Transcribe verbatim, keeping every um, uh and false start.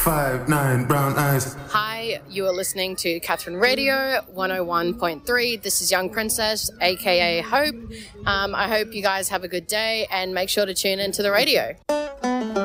five, nine, brown eyes. Hi, you are listening to Catherine Radio one oh one point three. This is Young Princess, aka Hope. Um, I hope you guys have a good day and make sure to tune into the radio.